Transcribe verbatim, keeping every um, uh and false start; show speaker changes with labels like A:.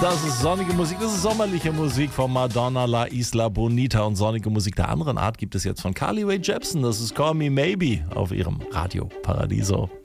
A: Das ist sonnige Musik, das ist sommerliche Musik von Madonna, La Isla Bonita. Und sonnige Musik der anderen Art gibt es jetzt von Carly Rae Jepsen. Das ist Call Me Maybe auf ihrem Radio Paradiso.